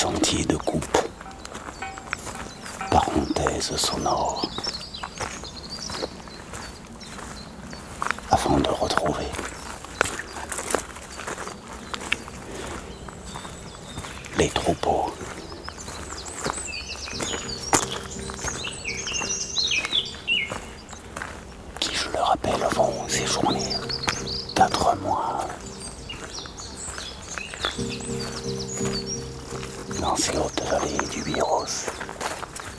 sentiers de coupe, parenthèse sonore, afin de retrouver les troupeaux. Qui, je le rappelle, vont séjourner 4 mois dans ces hautes vallées du Biros.